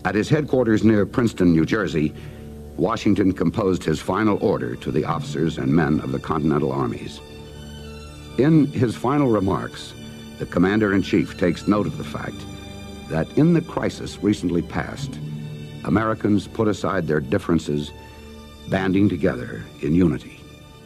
At his headquarters near Princeton, New Jersey, Washington composed his final order to the officers and men of the Continental armies. In his final remarks, the Commander-in-Chief takes note of the fact that in the crisis recently passed, Americans put aside their differences, banding together in unity.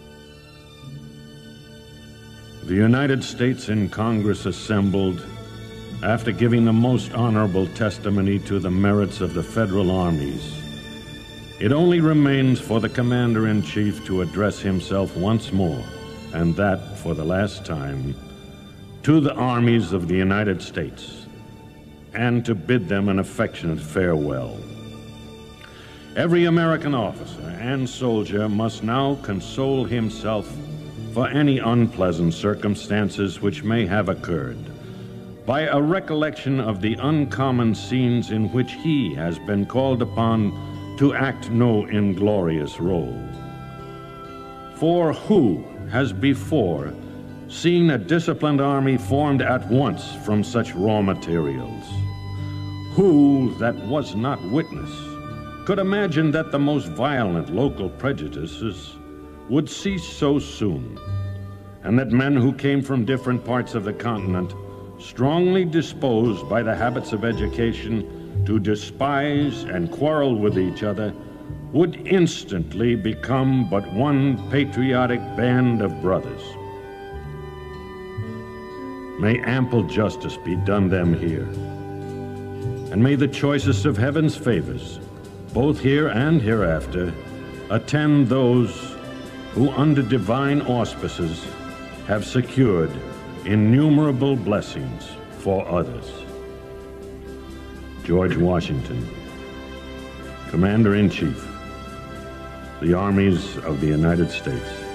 The United States in Congress assembled after giving the most honorable testimony to the merits of the federal armies. It only remains for the Commander-in-Chief to address himself once more, and that for the last time, to the armies of the United States, and to bid them an affectionate farewell. Every American officer and soldier must now console himself for any unpleasant circumstances which may have occurred by a recollection of the uncommon scenes in which he has been called upon to act no inglorious role. For who has before seen a disciplined army formed at once from such raw materials? Who that was not witness could imagine that the most violent local prejudices would cease so soon, and that men who came from different parts of the continent, strongly disposed by the habits of education to despise and quarrel with each other, would instantly become but one patriotic band of brothers? May ample justice be done them here, and may the choicest of heaven's favors, both here and hereafter, attend those who under divine auspices have secured innumerable blessings for others. George Washington, Commander-in-Chief, the Armies of the United States.